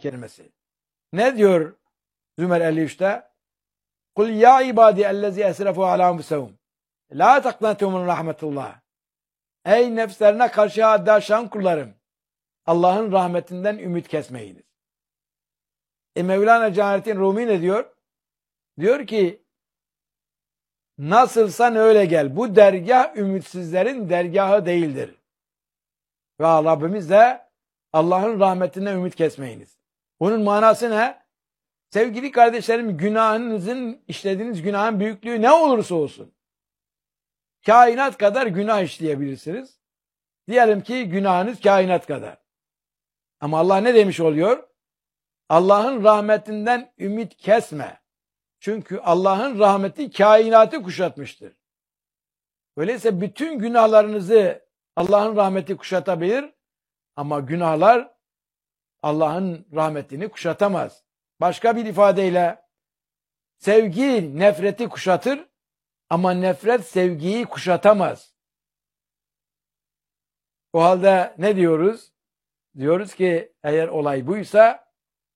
kelimesi. Ne diyor Zümer 53'te? Kul ya ibadi ellezî esrefu alâ enfusehum la taknatû min rahmetullah. Ey nefslerine karşı haddi aşan kullarım, Allah'ın rahmetinden ümit kesmeyiniz. Mevlana Celaleddin Rumi ne diyor? Diyor ki nasılsan öyle gel. Bu dergah ümitsizlerin dergahı değildir. Ve Rabbimiz de Allah'ın rahmetinden ümit kesmeyiniz. Bunun manası ne? Sevgili kardeşlerim, günahınızın, işlediğiniz günahın büyüklüğü ne olursa olsun, kainat kadar günah işleyebilirsiniz. Diyelim ki günahınız kainat kadar. Ama Allah ne demiş oluyor? Allah'ın rahmetinden ümit kesme. Çünkü Allah'ın rahmeti kainatı kuşatmıştır. Öyleyse bütün günahlarınızı Allah'ın rahmeti kuşatabilir ama günahlar Allah'ın rahmetini kuşatamaz. Başka bir ifadeyle sevgi nefreti kuşatır ama nefret sevgiyi kuşatamaz. O halde ne diyoruz? Diyoruz ki eğer olay buysa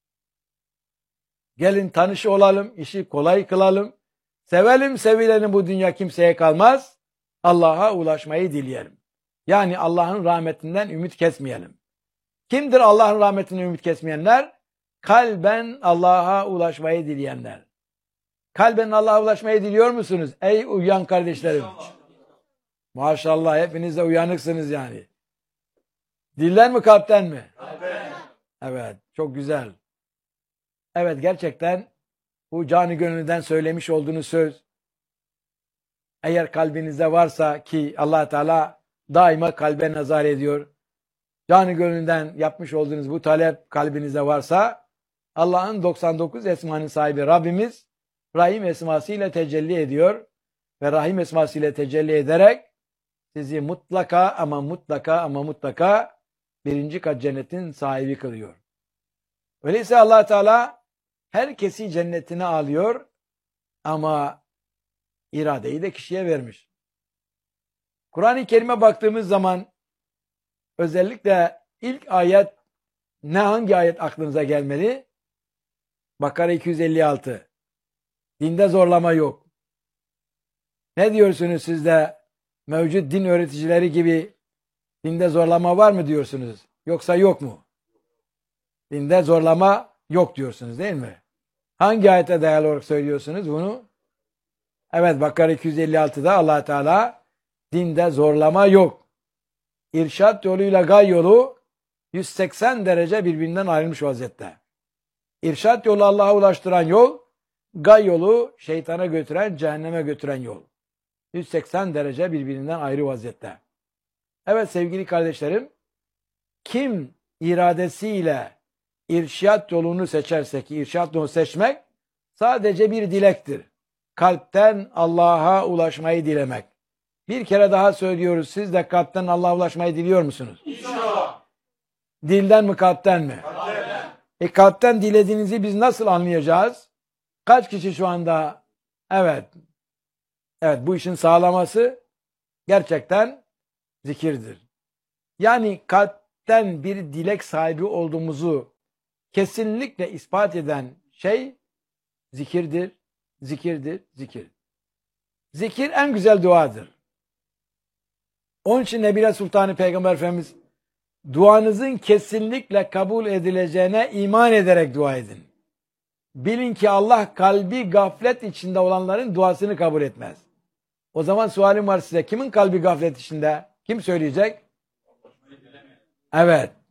gelin tanışı olalım, işi kolay kılalım. Sevelim sevileni bu dünya kimseye kalmaz. Allah'a ulaşmayı dileyelim. Yani Allah'ın rahmetinden ümit kesmeyelim. Kimdir Allah'ın rahmetinden ümit kesmeyenler? Kalben Allah'a ulaşmayı dileyenler. Kalben Allah'a ulaşmayı diliyor musunuz? Ey uyan kardeşlerim. Maşallah hepiniz de uyanıksınız yani. Dilden mi kalpten mi? Kalpten. Evet, çok güzel. Evet, gerçekten bu canı gönülden söylemiş olduğunuz söz eğer kalbinizde varsa ki Allah Teala daima kalbe nazar ediyor. Canı gönülden yapmış olduğunuz bu talep kalbinizde varsa Allah'ın 99 esmanın sahibi Rabbimiz Rahim esmasıyla tecelli ediyor ve Rahim esmasıyla tecelli ederek sizi mutlaka ama mutlaka birinci kat cennetin sahibi kılıyor. Öyleyse Allah Teala herkesi cennetine alıyor ama iradeyi de kişiye vermiş. Kur'an-ı Kerim'e baktığımız zaman özellikle ilk ayet hangi ayet aklınıza gelmeli? Bakara 256. Dinde zorlama yok. Ne diyorsunuz siz de mevcut din öğreticileri gibi dinde zorlama var mı diyorsunuz? Yoksa yok mu? Dinde zorlama yok diyorsunuz değil mi? Hangi ayete dayalı olarak söylüyorsunuz bunu? Evet, Bakara 256'da Allah Teala dinde zorlama yok. İrşad yoluyla gay yolu 180 derece birbirinden ayrılmış vaziyette. İrşad yolu Allah'a ulaştıran yol, gay yolu şeytana götüren, cehenneme götüren yol. 180 derece birbirinden ayrı vaziyette. Evet sevgili kardeşlerim, kim iradesiyle irşad yolunu seçerse ki irşad yolunu seçmek sadece bir dilektir. Kalpten Allah'a ulaşmayı dilemek. Bir kere daha söylüyoruz. Siz de kalpten Allah'a ulaşmayı diliyor musunuz? İnşallah. Dilden mi kalpten mi? Kalpten. Kalpten dilediğinizi biz nasıl anlayacağız? Kaç kişi şu anda evet bu işin sağlaması gerçekten zikirdir. Yani kalpten bir dilek sahibi olduğumuzu kesinlikle ispat eden şey zikirdir, zikir. Zikir en güzel duadır. Onun için Nebile Sultanı Peygamber Efendimiz duanızın kesinlikle kabul edileceğine iman ederek dua edin. Bilin ki Allah kalbi gaflet içinde olanların duasını kabul etmez. O zaman sualim var size. Kimin kalbi gaflet içinde? Kim söyleyecek? Evet.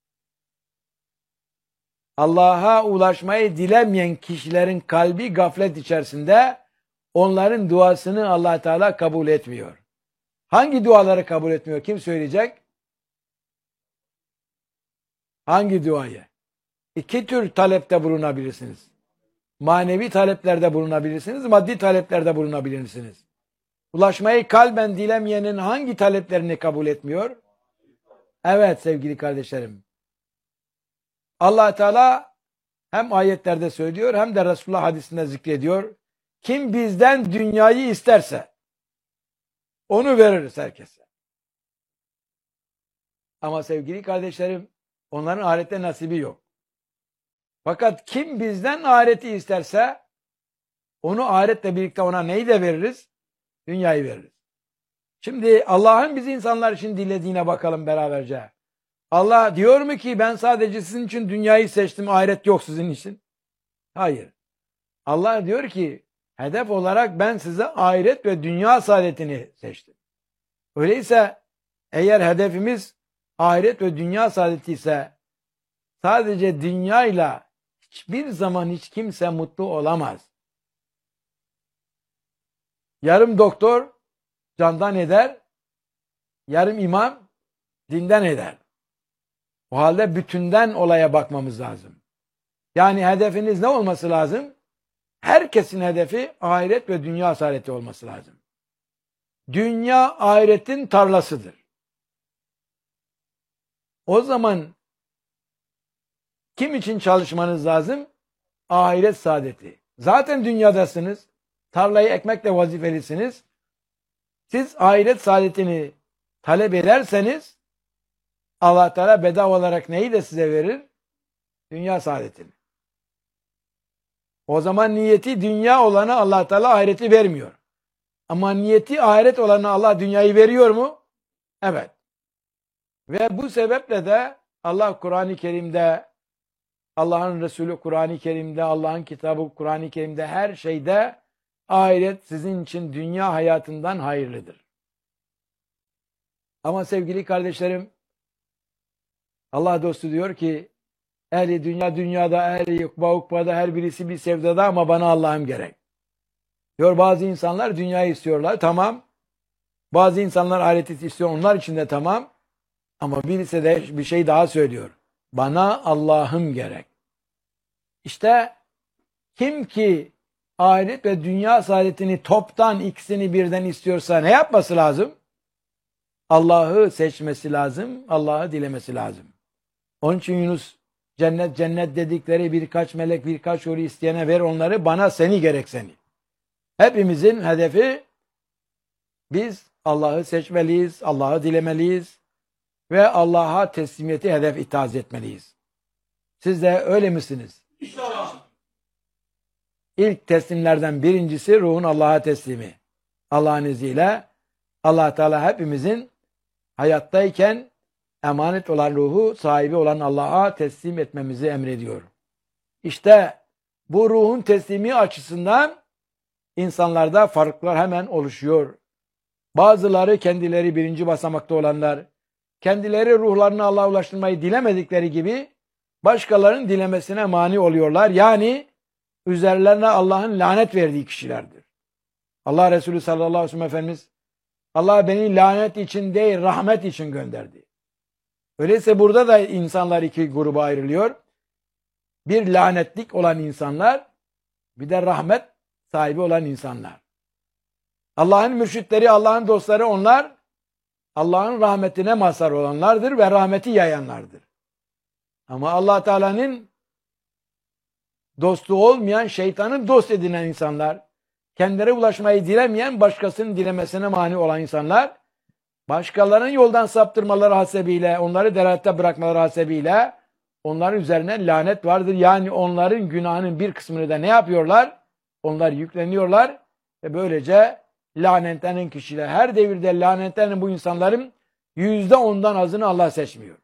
Allah'a ulaşmayı dilemeyen kişilerin kalbi gaflet içerisinde onların duasını Allah Teala kabul etmiyor. Hangi duaları kabul etmiyor? Kim söyleyecek? Hangi duayı? İki tür talepte bulunabilirsiniz. Manevi taleplerde bulunabilirsiniz, maddi taleplerde bulunabilirsiniz. Ulaşmayı kalben dilemeyenin hangi taleplerini kabul etmiyor? Evet sevgili kardeşlerim. Allah Teala hem ayetlerde söylüyor hem de Resulullah hadisinde zikrediyor. Kim bizden dünyayı isterse onu veririz herkese. Ama sevgili kardeşlerim onların ahirette nasibi yok. Fakat kim bizden ahireti isterse onu ahiretle birlikte ona neyi de veririz? Dünyayı veririz. Şimdi Allah'ın bizi insanlar için dilediğine bakalım beraberce. Allah diyor mu ki ben sadece sizin için dünyayı seçtim, ahiret yok sizin için? Hayır. Allah diyor ki hedef olarak ben size ahiret ve dünya saadetini seçtim. Öyleyse eğer hedefimiz ahiret ve dünya saadeti ise sadece dünyayla hiçbir zaman hiç kimse mutlu olamaz. Yarım doktor candan eder, yarım imam dinden eder. O halde bütünden olaya bakmamız lazım. Yani hedefiniz ne olması lazım? Herkesin hedefi ahiret ve dünya saadeti olması lazım. Dünya ahiretin tarlasıdır. O zaman kim için çalışmanız lazım? Ahiret saadeti. Zaten dünyadasınız. Tarlayı ekmekle vazifelisiniz. Siz ahiret saadetini talep ederseniz Allah Teala bedava olarak neyi de size verir? Dünya saadetini. O zaman niyeti dünya olana Allah Teala ahireti vermiyor. Ama niyeti ahiret olana Allah dünyayı veriyor mu? Evet. Ve bu sebeple de Allah Kur'an-ı Kerim'de, Allah'ın Resulü Kur'an-ı Kerim'de, Allah'ın kitabı Kur'an-ı Kerim'de her şeyde ahiret sizin için dünya hayatından hayırlıdır. Ama sevgili kardeşlerim, Allah dostu diyor ki ehli dünya dünyada, ehli ukba ukbada, her birisi bir sevdada ama bana Allah'ım gerek. Diyor bazı insanlar dünyayı istiyorlar, tamam. Bazı insanlar ahireti istiyor, onlar için de tamam. Ama birisi de bir şey daha söylüyor. Bana Allah'ım gerek. İşte kim ki ahiret ve dünya saadetini toptan ikisini birden istiyorsa ne yapması lazım? Allah'ı seçmesi lazım, Allah'ı dilemesi lazım. Onun için Yunus cennet cennet dedikleri birkaç melek birkaç huri isteyene ver onları, bana seni gerek seni. Hepimizin hedefi biz Allah'ı seçmeliyiz, Allah'ı dilemeliyiz ve Allah'a teslimiyeti hedef itaat etmeliyiz. Siz de öyle misiniz? İnşallah. İlk teslimlerden birincisi ruhun Allah'a teslimi. Allah'ın izniyle Allah Teala hepimizin hayattayken emanet olan ruhu sahibi olan Allah'a teslim etmemizi emrediyor. İşte bu ruhun teslimi açısından insanlarda farklar hemen oluşuyor. Bazıları kendileri birinci basamakta olanlar, kendileri ruhlarını Allah'a ulaştırmayı dilemedikleri gibi başkalarının dilemesine mani oluyorlar. Yani üzerlerine Allah'ın lanet verdiği kişilerdir. Allah Resulü sallallahu aleyhi ve sellem Efendimiz Allah beni lanet için değil rahmet için gönderdi. Öyleyse burada da insanlar iki gruba ayrılıyor. Bir lanetlik olan insanlar, bir de rahmet sahibi olan insanlar. Allah'ın mürşitleri, Allah'ın dostları onlar Allah'ın rahmetine mazhar olanlardır ve rahmeti yayanlardır. Ama Allah Teala'nın dostu olmayan, şeytanın dost edinen insanlar, kendileri ulaşmayı dilemeyen, başkasının dilemesine mani olan insanlar, başkalarının yoldan saptırmaları hasebiyle, onları delalette bırakmaları hasebiyle onların üzerine lanet vardır. Yani onların günahının bir kısmını da ne yapıyorlar? Onlar yükleniyorlar ve böylece lanetlenen kişiler, her devirde lanetlenen bu insanların %10'dan azını Allah seçmiyor.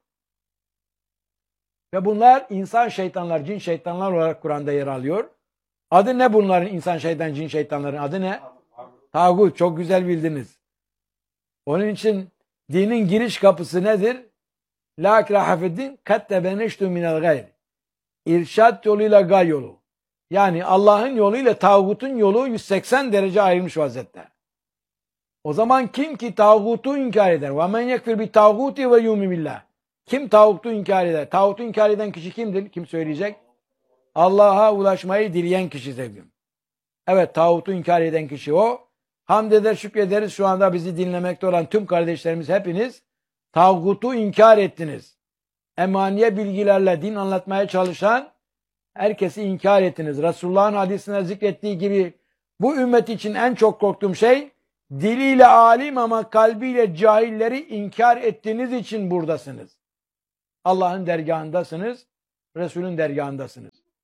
Ve bunlar insan şeytanlar, cin şeytanlar olarak Kur'an'da yer alıyor. Adı ne bunların, insan şeytan, cin şeytanların adı ne? Tağut. Çok güzel bildiniz. Onun için dinin giriş kapısı nedir? La ikrahe fiddin kad tebeneştu minel gayr. İrşad yoluyla gay yolu. Yani Allah'ın yoluyla tağutun yolu 180 derece ayrılmış vaziyette. O zaman kim ki tağutu inkar eder? Ve men yekfir bi tağuti ve yu'min billah. Kim tağutu inkar eder? Tağutu inkar eden kişi kimdir? Kim söyleyecek? Allah'a ulaşmayı dileyen kişi sevgilim. Evet, tağutu inkar eden kişi o. Hamd eder, şükrederiz. Şu anda bizi dinlemekte olan tüm kardeşlerimiz hepiniz tağutu inkar ettiniz. Emaniye bilgilerle din anlatmaya çalışan herkesi inkar ettiniz. Resulullah'ın hadisine zikrettiği gibi bu ümmet için en çok korktuğum şey diliyle alim ama kalbiyle cahilleri inkar ettiğiniz için buradasınız. Allah'ın dergahındasınız, Resul'ün dergahındasınız.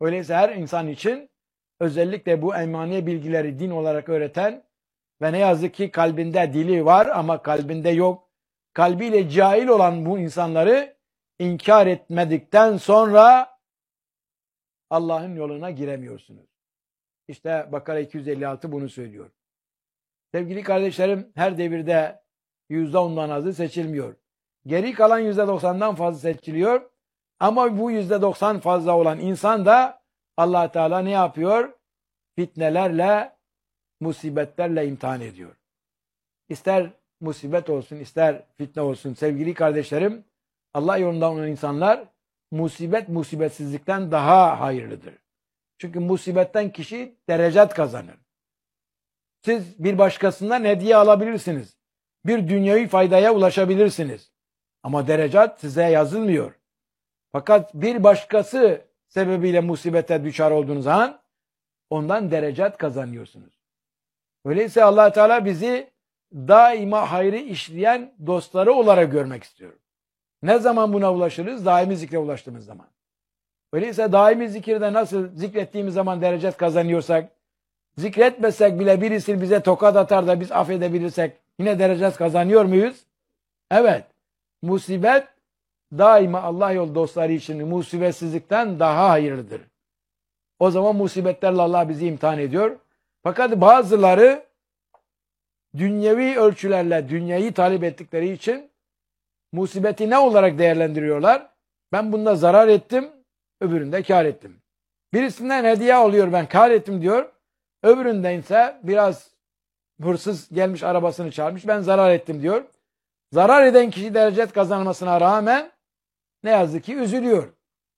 Öyleyse her insan için özellikle bu emaniye bilgileri din olarak öğreten ve ne yazık ki kalbinde dili var ama kalbinde yok, kalbiyle cahil olan bu insanları inkar etmedikten sonra Allah'ın yoluna giremiyorsunuz. İşte Bakara 256 bunu söylüyor. Sevgili kardeşlerim, her devirde %10'dan azı seçilmiyor. Geri kalan %90'dan fazla seçiliyor. Ama bu %90 fazla olan insan da Allah Teala ne yapıyor? Fitnelerle, musibetlerle imtihan ediyor. İster musibet olsun, ister fitne olsun sevgili kardeşlerim, Allah yolunda olan insanlar musibetsizlikten daha hayırlıdır. Çünkü musibetten kişi derecat kazanır. Siz bir başkasından hediye alabilirsiniz. Bir dünyevi faydaya ulaşabilirsiniz. Ama derecat size yazılmıyor. Fakat bir başkası sebebiyle musibete düşer olduğunuz zaman ondan derecat kazanıyorsunuz. Öyleyse Allah Teala bizi daima hayrı işleyen dostları olarak görmek istiyor. Ne zaman buna ulaşırız? Daimi zikre ulaştığımız zaman. Öyleyse daimi zikirde nasıl zikrettiğimiz zaman derecat kazanıyorsak, zikretmesek bile birisi bize tokat atar da biz affedebilirsek yine derecat kazanıyor muyuz? Evet. Musibet daima Allah yolu dostları için musibetsizlikten daha hayırlıdır. O zaman musibetlerle Allah bizi imtihan ediyor. Fakat bazıları dünyevi ölçülerle dünyayı talep ettikleri için musibeti ne olarak değerlendiriyorlar? Ben bunda zarar ettim, öbüründe kar ettim. Birisinden hediye alıyor, ben kar ettim diyor. Öbüründen ise biraz hırsız gelmiş arabasını çalmış, ben zarar ettim diyor. Zarar eden kişi derecet kazanmasına rağmen ne yazık ki üzülüyor.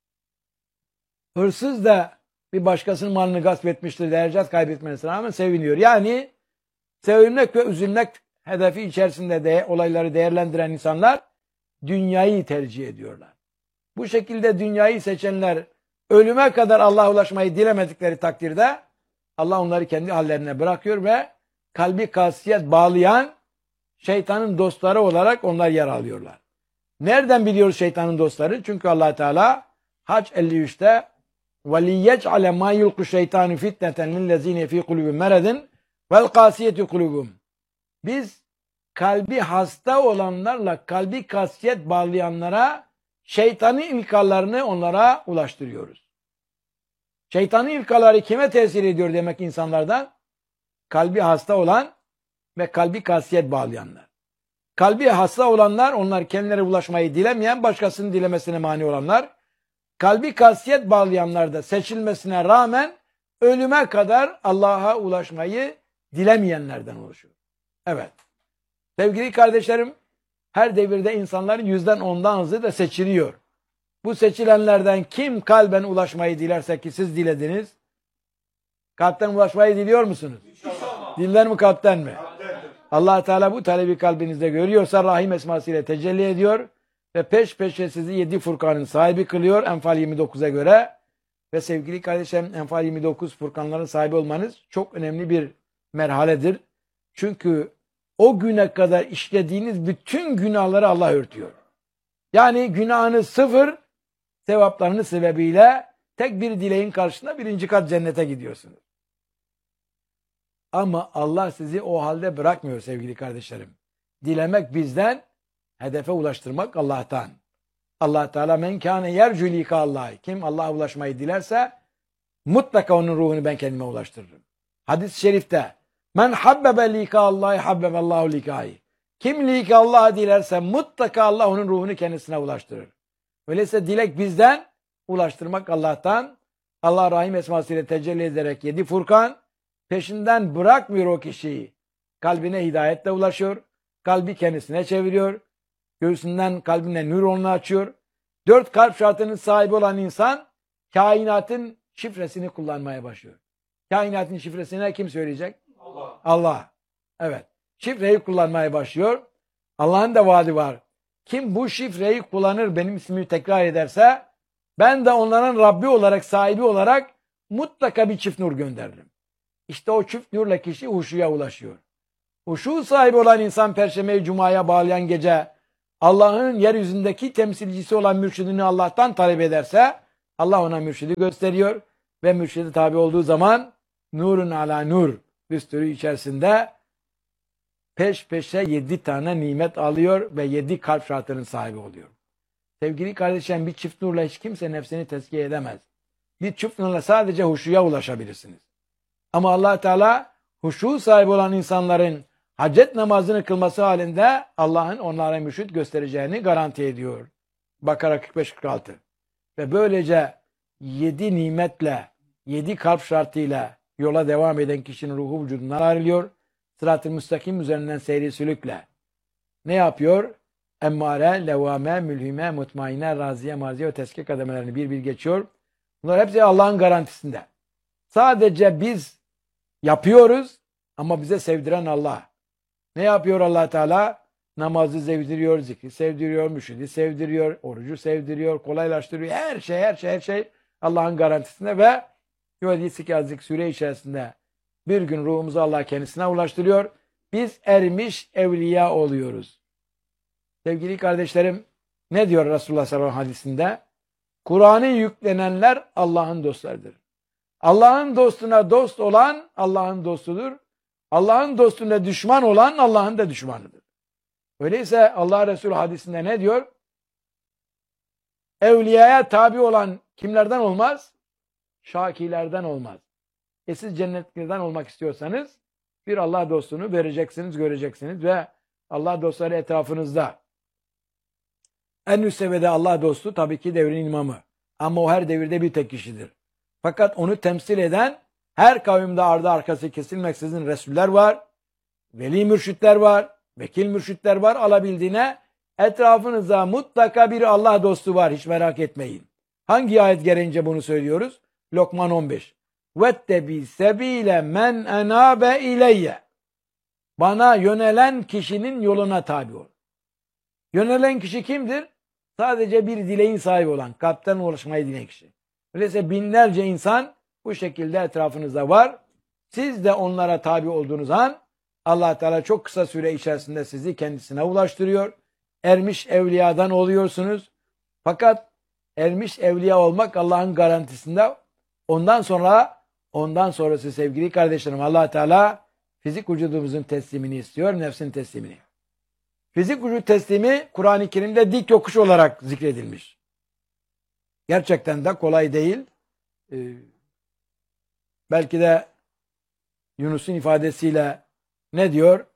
Hırsız da bir başkasının malını gasp etmiştir, derecet kaybetmesine rağmen seviniyor. Yani sevinmek ve üzülmek hedefi içerisinde olayları değerlendiren insanlar dünyayı tercih ediyorlar. Bu şekilde dünyayı seçenler ölüme kadar Allah'a ulaşmayı dilemedikleri takdirde Allah onları kendi hallerine bırakıyor ve kalbi kasiyet bağlayan şeytanın dostları olarak onlar yer alıyorlar. Nereden biliyoruz şeytanın dostları? Çünkü Allah Teala Hac 53'te وَلِيَّجْعَلَ مَا يُلْقُ الشَّيْطَانُ فِتْنَةً لِلَّذ۪ينَ ف۪ي قُلُوبٍ مَرَدٍ وَالْقَاسِيَةِ قُلُوبُهُمْ. Biz kalbi hasta olanlarla kalbi kasiyet bağlayanlara şeytanın ilkalarını onlara ulaştırıyoruz. Şeytanın ilkaları kime tesir ediyor demek insanlardan? Kalbi hasta olan ve kalbi kasiyet bağlayanlar. Kalbi hasta olanlar, onlar kendilerine ulaşmayı dilemeyen, başkasının dilemesine mani olanlar. Kalbi kasiyet bağlayanlar da seçilmesine rağmen ölüme kadar Allah'a ulaşmayı dilemeyenlerden oluşuyor. Evet. Sevgili kardeşlerim, her devirde insanların %10'dan azı da seçiliyor. Bu seçilenlerden kim kalben ulaşmayı dilerse ki siz dilediniz, kalpten ulaşmayı diliyor musunuz? İnşallah. Diller mi kalpten mi? Allah Teala bu talebi kalbinizde görüyorsa Rahim esmasıyla tecelli ediyor ve peş peşe sizi 7 Furkan'ın sahibi kılıyor Enfal 29'a göre. Ve sevgili kardeşlerim, Enfal 29 Furkanların sahibi olmanız çok önemli bir merhaledir. Çünkü o güne kadar işlediğiniz bütün günahları Allah örtüyor. Yani günahınız sıfır, sevaplarınız sebebiyle tek bir dileğin karşısında 1. kat cennete gidiyorsunuz. Ama Allah sizi o halde bırakmıyor sevgili kardeşlerim. Dilemek bizden, hedefe ulaştırmak Allah'tan. Allah Teala men kâne yercü lika Allah. Kim Allah'a ulaşmayı dilerse mutlaka onun ruhunu ben kendime ulaştırırım. Hadis-i şerifte men habbebe lika Allahi habbeballahu likâhi. Kim lika Allah'a dilerse mutlaka Allah onun ruhunu kendisine ulaştırır. Öyleyse dilek bizden, ulaştırmak Allah'tan. Allah Rahim esmasıyla tecelli ederek 7 Furkan peşinden bırakmıyor o kişiyi. Kalbine hidayetle ulaşıyor. Kalbi kendisine çeviriyor. Göğsünden kalbine nüronunu açıyor. 4 kalp şartının sahibi olan insan kainatın şifresini kullanmaya başlıyor. Kainatın şifresini kim söyleyecek? Allah. Allah. Evet. Şifreyi kullanmaya başlıyor. Allah'ın da vaadi var. Kim bu şifreyi kullanır, benim ismimi tekrar ederse ben de onların Rabbi olarak, sahibi olarak mutlaka bir çift nur gönderirim. İşte o çift nurla kişi huşuya ulaşıyor. Huşu sahibi olan insan Perşembe-i Cuma'ya bağlayan gece Allah'ın yeryüzündeki temsilcisi olan mürşidini Allah'tan talep ederse Allah ona mürşidi gösteriyor. ve mürşide tabi olduğu zaman nurun ala nur düsturu içerisinde peş peşe 7 tane nimet alıyor ve 7 kalp şartının sahibi oluyor. Sevgili kardeşlerim, bir çift nurla hiç kimse nefsini tezkiye edemez. Bir çift nurla sadece huşuya ulaşabilirsiniz. Ama Allah Teala huşu sahibi olan insanların hacet namazını kılması halinde Allah'ın onlara mürşit göstereceğini garanti ediyor. Bakara 45-46. Ve böylece 7 nimetle, 7 kalp şartıyla yola devam eden kişinin ruhu vücudundan ayrılıyor. Sırat-ı müstakim üzerinden seyri sülükle ne yapıyor? Emmare, levvame, mülhime, mutmaine, raziye, marziye ve tezkiye kademelerini bir bir geçiyor. Bunlar hepsi Allah'ın garantisinde. Sadece biz yapıyoruz ama bize sevdiren Allah. Ne yapıyor Allah Teala? Namazı sevdiriyor, zikri sevdiriyor, mürşidi sevdiriyor, orucu sevdiriyor, kolaylaştırıyor. Her şey Allah'ın garantisinde ve Yuhadisi Kazzik süre içerisinde bir gün ruhumuzu Allah kendisine ulaştırıyor. Biz ermiş evliya oluyoruz. Sevgili kardeşlerim, ne diyor Resulullah sallallahu aleyhi ve sellem hadisinde? Kur'an'ı yüklenenler Allah'ın dostlarıdır. Allah'ın dostuna dost olan Allah'ın dostudur. Allah'ın dostuna düşman olan Allah'ın da düşmanıdır. Öyleyse Allah Resulü hadisinde ne diyor? Evliyaya tabi olan kimlerden olmaz? Şakilerden olmaz. Siz cennetlerden olmak istiyorsanız bir Allah dostunu vereceksiniz, göreceksiniz ve Allah dostları etrafınızda. En üst seviyede Allah dostu tabii ki devrin imamı. Ama o her devirde bir tek kişidir. Fakat onu temsil eden her kavimde ardı arkası kesilmeksizin Resuller var, veli mürşitler var, vekil mürşitler var. Alabildiğine etrafınıza mutlaka bir Allah dostu var. Hiç merak etmeyin. Hangi ayet gereğince bunu söylüyoruz? Lokman 15. وَاتَّبِي سَب۪يلَ مَنْ اَنَابَ اِلَيَّ. Bana yönelen kişinin yoluna tabi ol. Yönelen kişi kimdir? Sadece bir dileğin sahibi olan, kalpten ulaşmayı dileyen kişi. Öyleyse binlerce insan bu şekilde etrafınızda var. Siz de onlara tabi olduğunuz an Allah Teala çok kısa süre içerisinde sizi kendisine ulaştırıyor. Ermiş evliyadan oluyorsunuz. Fakat ermiş evliya olmak Allah'ın garantisinde. Ondan sonrası sevgili kardeşlerim, Allah Teala fizik vücudumuzun teslimini istiyor, nefsin teslimini. Fizik vücut teslimi Kur'an-ı Kerim'de dik yokuş olarak zikredilmiş. Gerçekten de kolay değil. Belki de Yunus'un ifadesiyle ne diyor?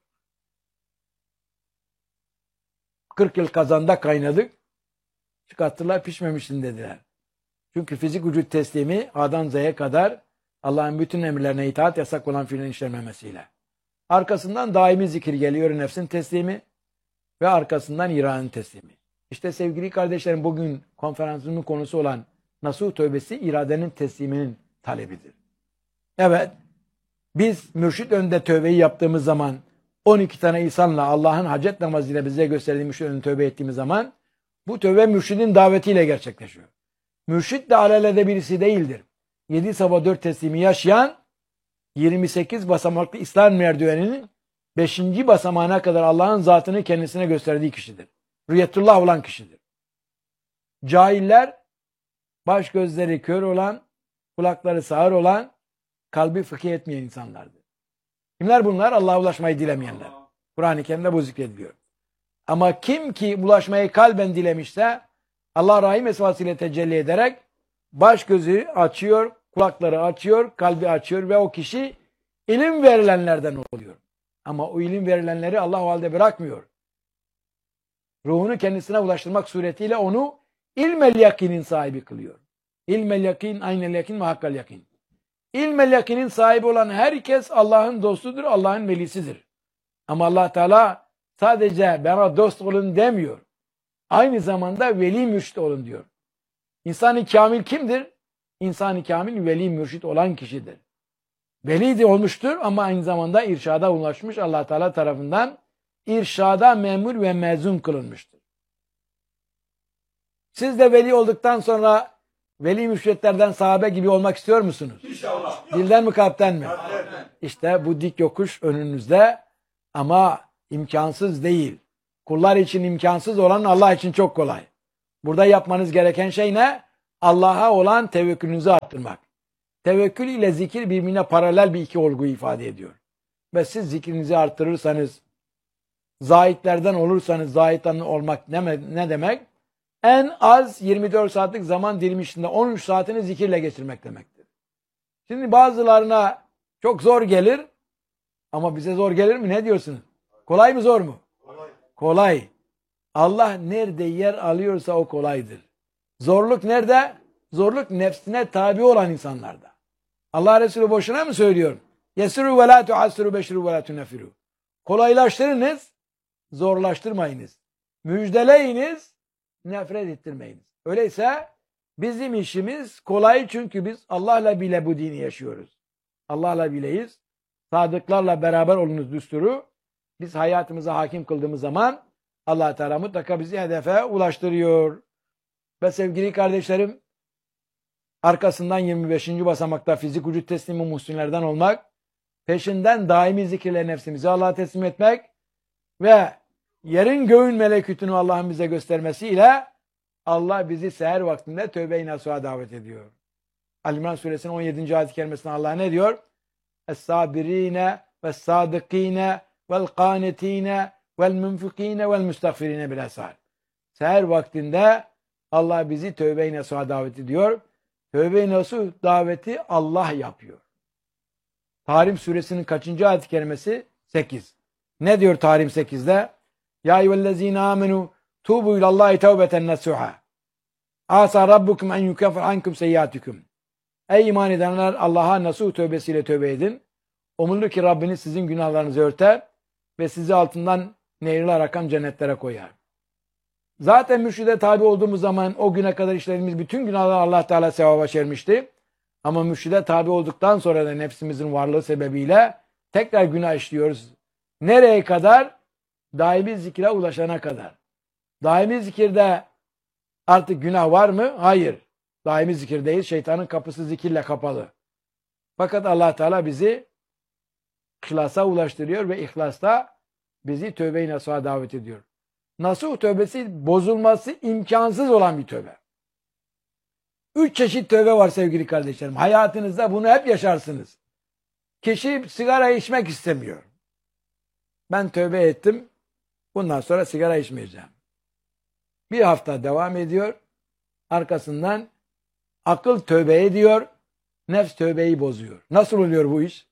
40 yıl kazanda kaynadık, çıkarttılar pişmemişsin dediler. Çünkü fizik vücut teslimi A'dan Z'ye kadar Allah'ın bütün emirlerine itaat, yasak olan fiilin işlememesiyle. Arkasından daimi zikir geliyor, nefsin teslimi ve arkasından iradenin teslimi. İşte sevgili kardeşlerim, bugün konferansımın konusu olan nasuh tövbesi iradenin tesliminin talebidir. Evet, biz mürşit önünde tövbeyi yaptığımız zaman 12 tane insanla Allah'ın hacet namazıyla bize gösterdiği mürşit önünde tövbe ettiğimiz zaman bu tövbe mürşidin davetiyle gerçekleşiyor. Mürşit de alelade birisi değildir. 7 sabah 4 teslimi yaşayan 28 basamaklı İslam merdiveninin 5. basamağına kadar Allah'ın zatını kendisine gösterdiği kişidir. Rüyetullah olan kişidir. Cahiller, baş gözleri kör olan, kulakları sağır olan, kalbi fıkih etmeyen insanlardır. Kimler bunlar? Allah'a ulaşmayı dilemeyenler. Kur'an-ı Kerim'de bu zikrediliyor. Ama kim ki ulaşmayı kalben dilemişse Allah rahim esvasıyla tecelli ederek baş gözü açıyor, kulakları açıyor, kalbi açıyor ve o kişi ilim verilenlerden oluyor. Ama o ilim verilenleri Allah o halde bırakmıyor. Ruhunu kendisine ulaştırmak suretiyle onu ilmel yakinin sahibi kılıyor. İlmel yakin, aynel yakin ve hakkal yakin. İlmel yakinin sahibi olan herkes Allah'ın dostudur, Allah'ın velisidir. Ama Allah Teala sadece bana dost olun demiyor. Aynı zamanda veli mürşit olun diyor. İnsan-ı kamil kimdir? İnsan-ı kamil veli mürşit olan kişidir. Veli de olmuştur ama aynı zamanda irşada ulaşmış, Allah Teala tarafından irşada memur ve mezun kılınmıştır. Siz de veli olduktan sonra veli mürşitlerden, sahabe gibi olmak istiyor musunuz? İnşallah. Dilden mi, kalpten mi? İşte bu dik yokuş önünüzde ama imkansız değil. Kullar için imkansız olan Allah için çok kolay. Burada yapmanız gereken şey ne? Allah'a olan tevekkülünüzü arttırmak. Tevekkül ile zikir birbirine paralel bir iki olguyu ifade ediyor. Ve siz zikrinizi arttırırsanız, zahitlerden olursanız, zahitten olmak ne demek? En az 24 saatlik zaman dilimi içinde 13 saatini zikirle geçirmek demektir. Şimdi bazılarına çok zor gelir ama bize zor gelir mi? Ne diyorsunuz? Kolay mı zor mu? Kolay. Kolay. Allah nerede yer alıyorsa o kolaydır. Zorluk nerede? Zorluk nefsine tabi olan insanlarda. Allah Resulü boşuna mı söylüyor? Yesiru ve la tuassiru beşiru ve la tunefiru. Kolaylaştırınız, zorlaştırmayınız. Müjdeleyiniz, nefret ettirmeyiniz. Öyleyse bizim işimiz kolay çünkü biz Allah'la bile bu dini yaşıyoruz. Allah'la bileyiz. Sadıklarla beraber olunuz düsturu. Biz hayatımıza hakim kıldığımız zaman Allah Teala mutlaka bizi hedefe ulaştırıyor. Ve sevgili kardeşlerim, arkasından 25. basamakta fizik vücut teslimi muhsinlerden olmak, peşinden daimi zikirle nefsimizi Allah'a teslim etmek ve yerin göğün melekutunu Allah'ın bize göstermesiyle Allah bizi seher vaktinde tövbe-i nasuha davet ediyor. Ali-İmran suresinin 17. ayet-i kerimesinde Allah ne diyor? Es-sabirine ve's-sadıkine vel-qanitine vel-munfikine vel-müstagfirine bil-esar. Seher vaktinde Allah bizi tövbe-i nasuha davet ediyor. Tövbe-i nasuh daveti Allah yapıyor. Tahrim suresinin kaçıncı ayet-i kerimesi? 8. Ne diyor Tahrim 8'de? Ya eyyühellezine amenu tubu ilallahi tevbeten nasuha. Asa rabbukum en yukeffir ankum seyyiatikum. Ey iman edenler, Allah'a nasuh tövbesiyle tövbe edin. Umulur ki Rabbiniz sizin günahlarınızı örter ve sizi altından nehirler akan cennetlere koyar. Zaten mürşide tabi olduğumuz zaman o güne kadar işlediğimiz bütün günahlar Allah Teala sevaba çevirmişti. Ama mürşide tabi olduktan sonra da nefsimizin varlığı sebebiyle tekrar günah işliyoruz. Nereye kadar? Daimi zikre ulaşana kadar. Daimi zikirde artık günah var mı? Hayır. Daimi zikirdeyiz. Şeytanın kapısı zikirle kapalı. Fakat Allah Teala bizi ihlasa ulaştırıyor ve ihlasta bizi tövbe-i nasuha davet ediyor. Nasuh tövbesi bozulması imkansız olan bir tövbe. 3 çeşit tövbe var sevgili kardeşlerim. Hayatınızda bunu hep yaşarsınız. Kişi sigara içmek istemiyor. Ben tövbe ettim. Bundan sonra sigara içmeyeceğim. Bir hafta devam ediyor. Arkasından akıl tövbe ediyor. Nefs tövbeyi bozuyor. Nasıl oluyor bu iş?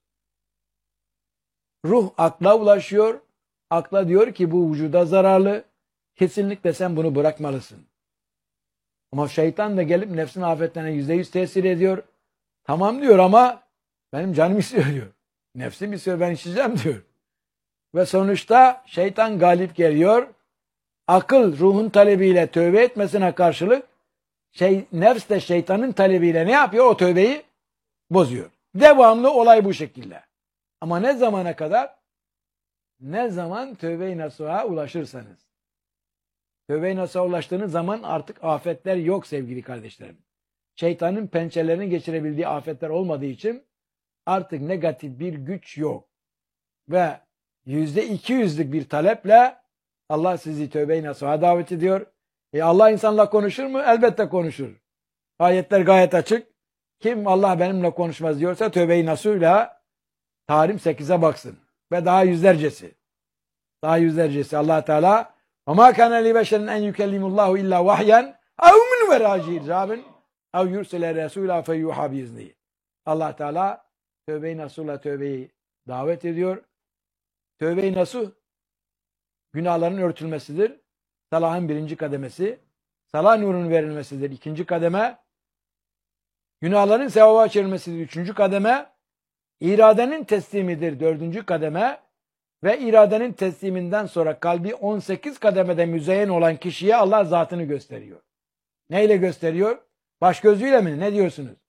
Ruh akla ulaşıyor. Akla diyor ki bu vücuda zararlı. Kesinlikle sen bunu bırakmalısın. Ama şeytan da gelip nefsin afetlerine %100 tesir ediyor. Tamam diyor ama benim canım istiyor diyor. Nefsim istiyor, ben içeceğim diyor. Ve sonuçta şeytan galip geliyor. Akıl ruhun talebiyle tövbe etmesine karşılık nefs de şeytanın talebiyle ne yapıyor? O tövbeyi bozuyor. Devamlı olay bu şekilde. Ama ne zamana kadar? Ne zaman tövbe-i nasuha ulaşırsanız. Tövbe-i nasuha ulaştığınız zaman artık afetler yok sevgili kardeşlerim. Şeytanın pençelerini geçirebildiği afetler olmadığı için artık negatif bir güç yok. Ve %200'lük bir taleple Allah sizi tövbe-i nasuha davet ediyor. Allah insanla konuşur mu? Elbette konuşur. Ayetler gayet açık. Kim Allah benimle konuşmaz diyorsa tövbe-i nasuhla Tahrim 8'e baksın. Ve daha yüzlercesi. Daha yüzlercesi. Allah Teala وَمَا كَانَ لِبَشَرٍ اَنْ يُكَلِّمُ اللّٰهُ اِلَّا وَحْيًا اَوْ مِنْ وَرَاءِ حِجَابٍ اَوْ يُرْسِلَ رَسُولًا فَيُوحَى بِإِذْنِهِ. Allah Teala tövbe-i nasuhla tövbeyi davet ediyor. Tövbe-i nasuh günahların örtülmesidir. Salahın 1. kademesi. Salah nurunun verilmesidir 2. kademe. Günahların sevaba çevrilmesidir 3. kademe. İradenin teslimidir 4. kademe. Ve iradenin tesliminden sonra kalbi 18 kademede müzeyyen olan kişiye Allah zatını gösteriyor. Neyle gösteriyor? Baş gözüyle mi? Ne diyorsunuz?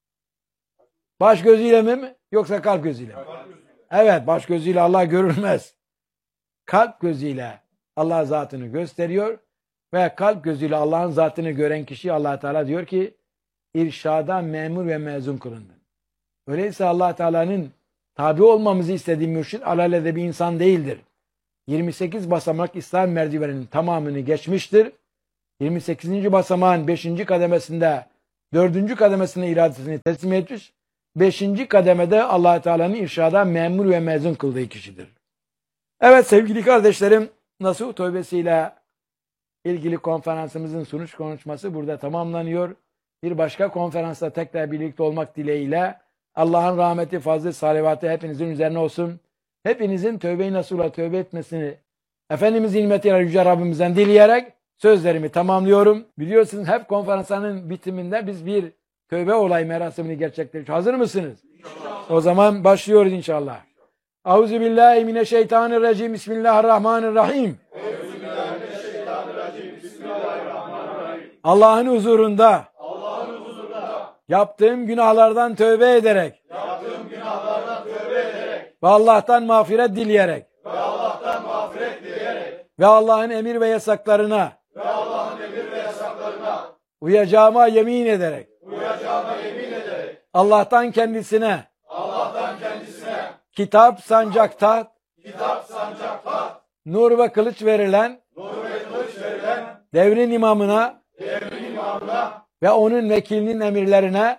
Baş gözüyle mi? Yoksa kalp gözüyle mi? Evet, baş gözüyle Allah görülmez. Kalp gözüyle Allah zatını gösteriyor ve kalp gözüyle Allah'ın zatını gören kişi Allah Teala diyor ki irşada memur ve mezun kılındı. Öyleyse Allah Teala'nın tabi olmamızı istediği mürşid alelade bir insan değildir. 28 basamak İslam merdiveninin tamamını geçmiştir. 28. basamağın 5. kademesinde 4. kademesine iradesini teslim etmiş 5. kademede Allah Teala'nın irşada memur ve mezun kıldığı kişidir. Evet sevgili kardeşlerim, Nasuh Tövbesiyle ilgili konferansımızın sunuş konuşması burada tamamlanıyor. Bir başka konferansta tekrar birlikte olmak dileğiyle Allah'ın rahmeti, fazlı, salavatı hepinizin üzerine olsun. Hepinizin tövbe-i nasuhla tövbe etmesini Efendimizin himmetiyle Yüce Rabbimizden dileyerek sözlerimi tamamlıyorum. Biliyorsunuz hep konferansların bitiminde biz bir tövbe olay merasimini gerçekleştiriyoruz. Hazır mısınız? İnşallah. O zaman başlıyoruz inşallah. Euzubillahimineşşeytanirracim. Bismillahirrahmanirrahim. Allah'ın huzurunda yaptığım günahlardan tövbe ederek ve Allah'tan mağfiret dileyerek ve Allah'ın emir ve yasaklarına uyacağıma yemin ederek Allah'tan kendisine kitap sancakta nur ve kılıç verilen devrin imamına ve onun vekilinin emirlerine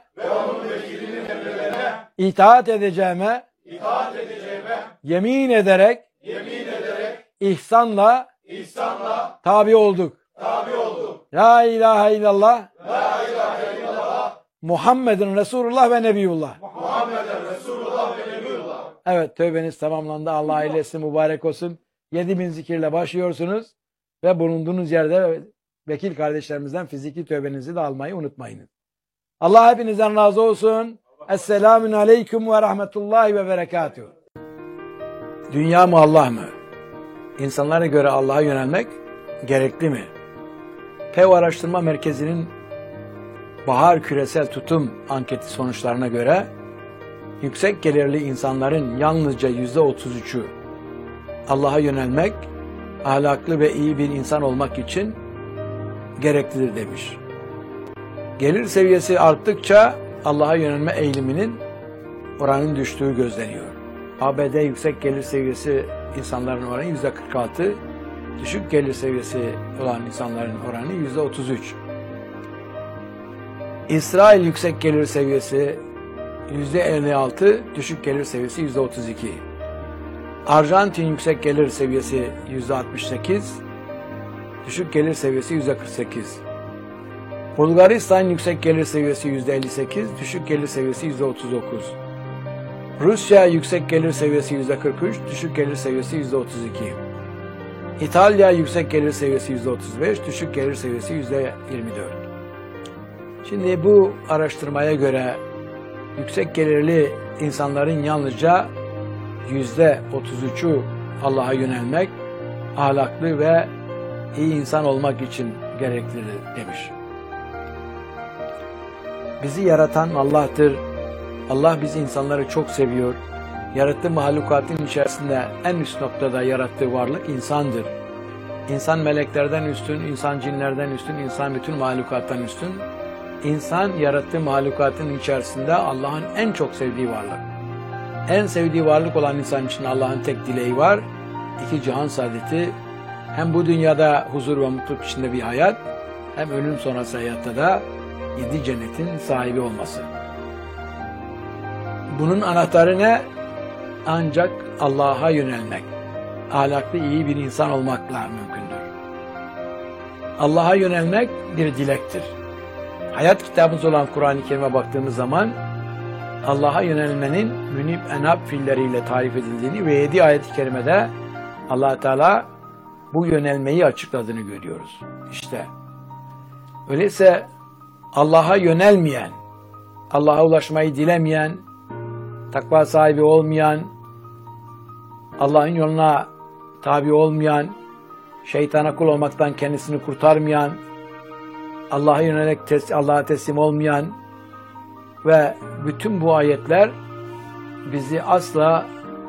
itaat edeceğime yemin ederek ihsanla tabi olduk. La ilahe illallah Muhammedun Resulullah ve Nebiyullah. Evet, tövbeniz tamamlandı. Allah ailesi mübarek olsun. 7000 zikirle başlıyorsunuz ve bulunduğunuz yerde vekil kardeşlerimizden fiziki tövbenizi de almayı unutmayınız. Allah hepinizden razı olsun. Esselamun aleyküm ve rahmetullahi ve berekatuhu. Dünya mı Allah mı? İnsanlara göre Allah'a yönelmek gerekli mi? Pew Araştırma Merkezi'nin Bahar Küresel Tutum anketi sonuçlarına göre yüksek gelirli insanların yalnızca %33'ü Allah'a yönelmek, ahlaklı ve iyi bir insan olmak için gereklidir demiş. Gelir seviyesi arttıkça Allah'a yönelme eğiliminin oranın düştüğü gözleniyor. ABD yüksek gelir seviyesi insanların oranı %46, düşük gelir seviyesi olan insanların oranı %33. İsrail yüksek gelir seviyesi %56, düşük gelir seviyesi %32. Arjantin yüksek gelir seviyesi %68, düşük gelir seviyesi %48. Bulgaristan yüksek gelir seviyesi %58, düşük gelir seviyesi %39. Rusya yüksek gelir seviyesi %43, düşük gelir seviyesi %32. İtalya yüksek gelir seviyesi %35, düşük gelir seviyesi %24. Şimdi bu araştırmaya göre yüksek gelirli insanların yalnızca %33'ü Allah'a yönelmek, ahlaklı ve iyi insan olmak için gereklidir demiş. Bizi yaratan Allah'tır. Allah bizi insanları çok seviyor. Yarattığı mahlukatın içerisinde en üst noktada yarattığı varlık insandır. İnsan meleklerden üstün, insan cinlerden üstün, insan bütün mahlukattan üstün. İnsan yarattığı mahlukatın içerisinde Allah'ın en çok sevdiği varlık. En sevdiği varlık olan insan için Allah'ın tek dileği var. İki cihan saadeti, hem bu dünyada huzur ve mutluluk içinde bir hayat, hem ölüm sonrası hayatta da 7 cennetin sahibi olması. Bunun anahtarı ne? Ancak Allah'a yönelmek, ahlaklı iyi bir insan olmakla mümkündür. Allah'a yönelmek bir dilektir. Hayat kitabımız olan Kur'an-ı Kerim'e baktığımız zaman Allah'a yönelmenin münib enab fiilleriyle tarif edildiğini ve 7 ayet-i kerimede Allah Teala bu yönelmeyi açıkladığını görüyoruz. İşte öyleyse Allah'a yönelmeyen, Allah'a ulaşmayı dilemeyen, takva sahibi olmayan, Allah'ın yoluna tabi olmayan, şeytana kul olmaktan kendisini kurtarmayan, Allah'a yönelik Allah'a teslim olmayan ve bütün bu ayetler bizi asla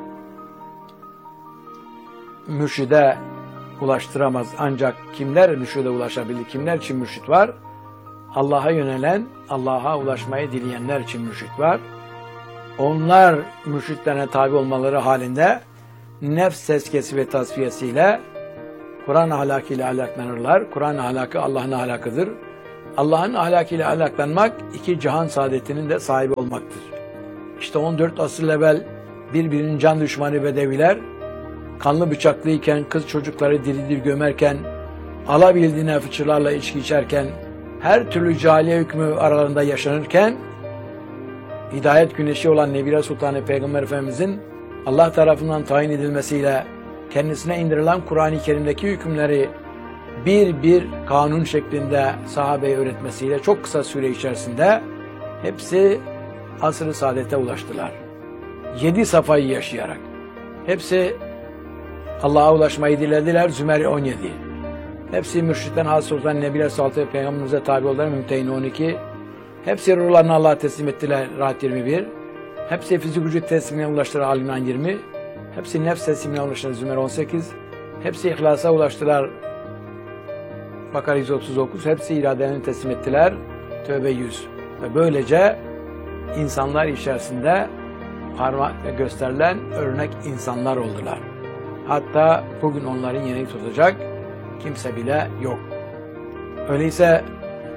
mürşide ulaştıramaz. Ancak kimler mürşide ulaşabilir? Kimler için mürşit var? Allah'a yönelen, Allah'a ulaşmayı dileyenler için mürşit var. Onlar mürşitlerine tabi olmaları halinde nefs tezkiyesi ve tasfiyesiyle Kur'an ahlakıyla ahlaklanırlar. Kur'an ahlakı Allah'ın ahlakıdır. Allah'ın ahlakıyla ahlaklanmak iki cihan saadetinin de sahibi olmaktır. İşte 14 asır evvel birbirinin can düşmanı Bedeviler, kanlı bıçaklıyken, kız çocukları diri diri gömerken, alabildiğine fıçılarla içki içerken, her türlü cahiliye hükmü aralarında yaşanırken, hidayet güneşi olan Nebire Sultanı Peygamber Efendimizin Allah tarafından tayin edilmesiyle kendisine indirilen Kur'an-ı Kerim'deki hükümleri bir bir kanun şeklinde sahabeye öğretmesiyle çok kısa süre içerisinde hepsi asr-ı saadete ulaştılar. 7 safayı yaşayarak. Hepsi Allah'a ulaşmayı dilediler. Zümer 17. Hepsi mürşitten hasıl olan Nebile Sultanı Peygamberimize tabi oldular. Mümtehine 12. Hepsi ruhlarını Allah'a teslim ettiler. Rahat 21. Hepsi fizik vücut teslimine ulaştılar. Al-İmran 20. Hepsi nefs teslimine ulaştılar. Zümer 18. Hepsi ihlasa ulaştılar. Bakara 139. Hepsi iradelerini teslim ettiler. Tövbe 100. Ve böylece insanlar içerisinde parmakla gösterilen örnek insanlar oldular. Hatta bugün onların yerini tutacak kimse bile yok. Öyleyse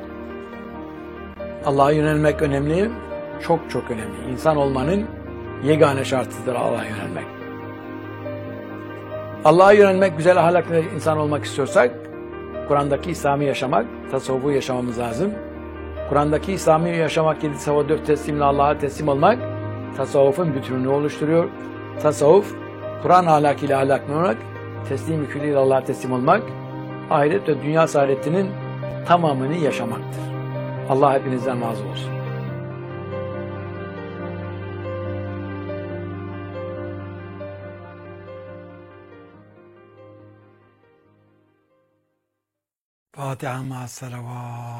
Allah'a yönelmek önemli, çok çok önemli. İnsan olmanın yegane şartıdır Allah'a yönelmek. Allah'a yönelmek, güzel ahlaklı insan olmak istiyorsak, Kur'an'daki İslam'ı yaşamak, tasavvufu yaşamamız lazım. Kur'an'daki İslam'ı yaşamak, 7 sabah 4 teslimle Allah'a teslim olmak, tasavvufun bütününü oluşturuyor. Tasavvuf, Kur'an ahlakıyla ahlaklanmak, teslim-i külliyle Allah'a teslim olmak, ahiret ve dünya saadetinin tamamını yaşamaktır. Allah hepinizden razı olsun. Fatiha ma'as salavat.